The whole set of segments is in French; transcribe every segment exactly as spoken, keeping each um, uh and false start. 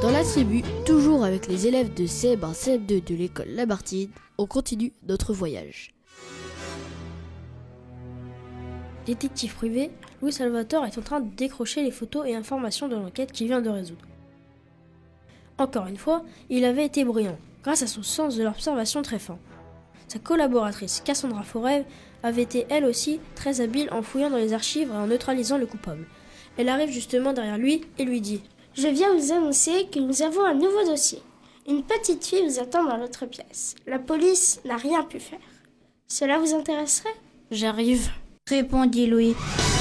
Dans la tribu, toujours avec les élèves de C E B un C E B deux de l'école Lamartine, on continue notre voyage. Détective privé, Louis Salvatore est en train de décrocher les photos et informations de l'enquête qu'il vient de résoudre. Encore une fois, il avait été brillant, grâce à son sens de l'observation très fin. Sa collaboratrice Cassandra Forel avait été elle aussi très habile en fouillant dans les archives et en neutralisant le coupable. Elle arrive justement derrière lui et lui dit « Je viens vous annoncer que nous avons un nouveau dossier. Une petite fille vous attend dans l'autre pièce. La police n'a rien pu faire. Cela vous intéresserait ?» ?»« J'arrive », répondit Louis.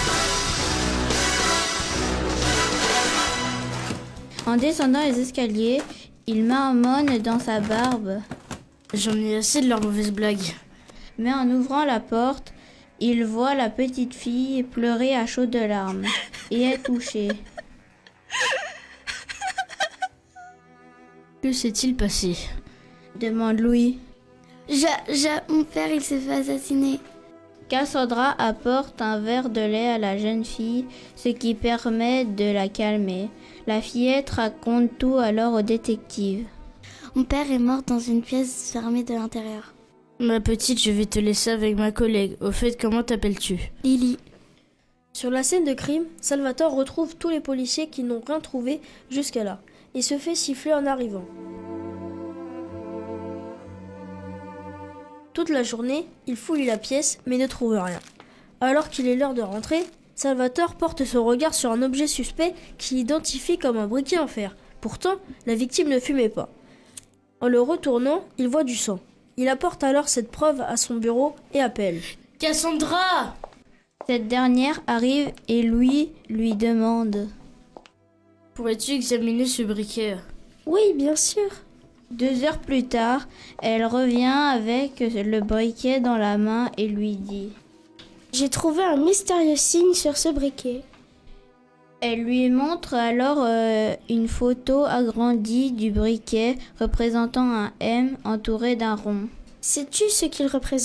En descendant les escaliers, il marmonne dans sa barbe. J'en ai assez de leurs mauvaises blagues. Mais en ouvrant la porte, il voit la petite fille pleurer à chaudes larmes et est touché. Que s'est-il passé ? Demande Louis. Ja, ja, mon père, il s'est fait assassiner. Cassandra apporte un verre de lait à la jeune fille, ce qui permet de la calmer. La fillette raconte tout alors au détective. Mon père est mort dans une pièce fermée de l'intérieur. Ma petite, je vais te laisser avec ma collègue. Au fait, comment t'appelles-tu ? Lily. Sur la scène de crime, Salvatore retrouve tous les policiers qui n'ont rien trouvé jusqu'à là et se fait siffler en arrivant. Toute la journée, il fouille la pièce mais ne trouve rien. Alors qu'il est l'heure de rentrer, Salvatore porte son regard sur un objet suspect qu'il identifie comme un briquet en fer. Pourtant, la victime ne fumait pas. En le retournant, il voit du sang. Il apporte alors cette preuve à son bureau et appelle « Cassandra !» Cette dernière arrive et Louis lui demande « Pourrais-tu examiner ce briquet ?»« Oui, bien sûr. » Deux heures plus tard, elle revient avec le briquet dans la main et lui dit « J'ai trouvé un mystérieux signe sur ce briquet. » Elle lui montre alors euh, une photo agrandie du briquet représentant un M entouré d'un rond. « Sais-tu ce qu'il représente ?»